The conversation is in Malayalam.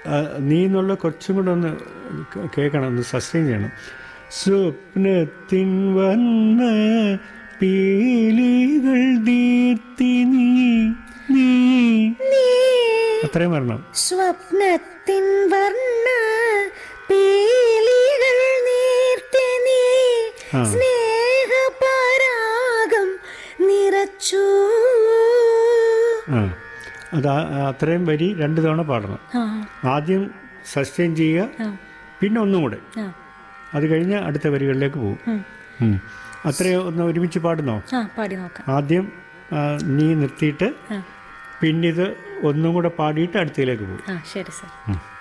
നീ എന്നുള്ള കുറച്ചും കൂടെ ഒന്ന് കേൾക്കണം, ഒന്ന് സസ്റ്റെയിൻ ചെയ്യണം. സ്വപ്നത്തിൻ വന്ന പീലികൾ ദീർത്തി നീ നീ അത്രയും വരണം. സ്വപ്നത്തിൻ വർണ്ണ പീലികൾ നീർത്തി നീ സ്നേഹപരാഗം നിറച്ചു. അത് അത്രയും വരി 2 തവണ പാടണം. ആദ്യം സസ്റ്റെയിൻ ചെയ്യുക, പിന്നെ ഒന്നും കൂടെ, അത് കഴിഞ്ഞ് അടുത്ത വരികളിലേക്ക് പോകും. അത്രയും ഒന്ന് ഒരുമിച്ച് പാടുന്നോ? പാടി നോക്കാം. ആദ്യം നീ നിർത്തിയിട്ട് പിന്നെ ഇത് ഒന്നും കൂടെ പാടിയിട്ട് അടുത്തയിലേക്ക് പോകും. ശരി സർ.